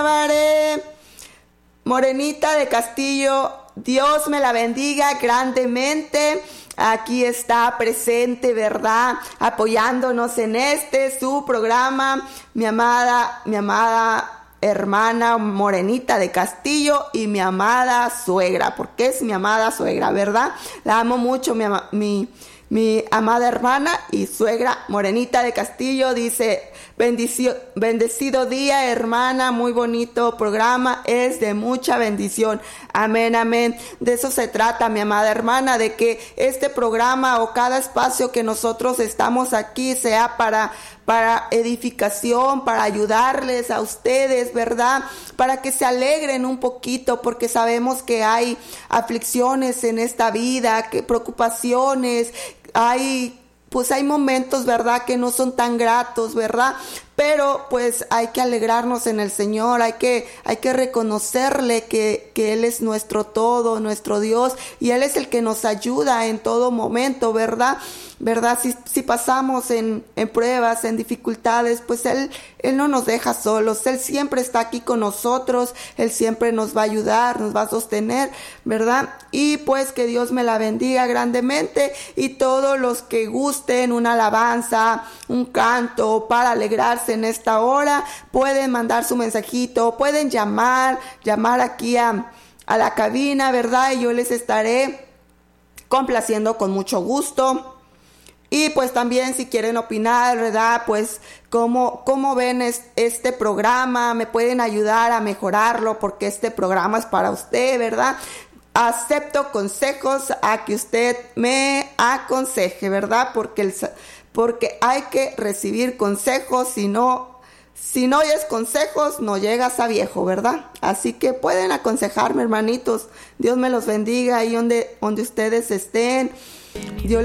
Morenita de Castillo, Dios me la bendiga grandemente. Aquí está presente, ¿verdad? Apoyándonos en su programa, mi amada hermana Morenita de Castillo y mi amada suegra, porque es mi amada suegra, ¿verdad? La amo mucho, mi amada hermana y suegra Morenita de Castillo. Dice: bendecido día, hermana, muy bonito programa, es de mucha bendición. Amén, amén. De eso se trata, mi amada hermana, de que este programa o cada espacio que nosotros estamos aquí sea para edificación, para ayudarles a ustedes, ¿verdad? Para que se alegren un poquito, porque sabemos que hay aflicciones en esta vida, que preocupaciones, hay momentos, ¿verdad?, que no son tan gratos, ¿verdad? Pero pues hay que alegrarnos en el Señor, hay que reconocerle que Él es nuestro todo, nuestro Dios, y Él es el que nos ayuda en todo momento, ¿verdad? Si pasamos en pruebas, en dificultades, pues Él no nos deja solos, Él siempre está aquí con nosotros, Él siempre nos va a ayudar, nos va a sostener, ¿verdad? Y pues que Dios me la bendiga grandemente, y todos los que gusten una alabanza, un canto para alegrarse en esta hora, pueden mandar su mensajito, pueden llamar aquí a la cabina, ¿verdad? Y yo les estaré complaciendo con mucho gusto. Y pues también si quieren opinar, ¿verdad? Pues cómo ven este programa, me pueden ayudar a mejorarlo, porque este programa es para usted, ¿verdad? Acepto consejos a que usted me aconseje, ¿verdad? Porque hay que recibir consejos, si no oyes consejos, no llegas a viejo, ¿verdad? Así que pueden aconsejarme, hermanitos. Dios me los bendiga ahí donde ustedes estén. Dios